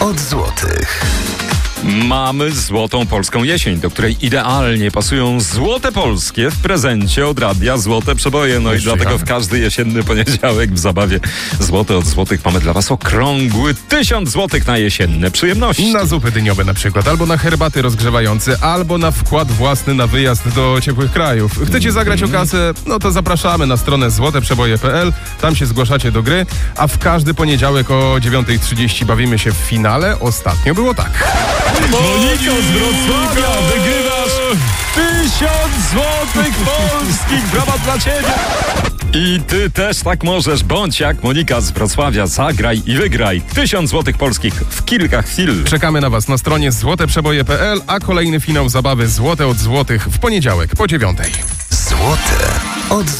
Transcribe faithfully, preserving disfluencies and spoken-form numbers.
od złotych. Mamy złotą polską jesień, do której idealnie pasują złote polskie w prezencie od radia Złote Przeboje. No i dlatego w każdy jesienny poniedziałek w zabawie Złote od złotych mamy dla was okrągły tysiąc złotych na jesienne przyjemności. Na zupy dyniowe na przykład, albo na herbaty rozgrzewające, albo na wkład własny na wyjazd do ciepłych krajów. Chcecie zagrać o kasę? No to zapraszamy na stronę złote przeboje kropka p l. Tam się zgłaszacie do gry, a w każdy poniedziałek o dziewiąta trzydzieści bawimy się w finale. Ostatnio było tak. Monika z Wrocławia, wygrywasz tysiąc złotych polskich. Brawa dla ciebie. I ty też tak możesz. Bądź jak Monika z Wrocławia. Zagraj i wygraj tysiąc złotych polskich w kilka chwil. Czekamy na was na stronie złote przeboje kropka p l, a kolejny finał zabawy Złote od złotych w poniedziałek po dziewiątej. Złote od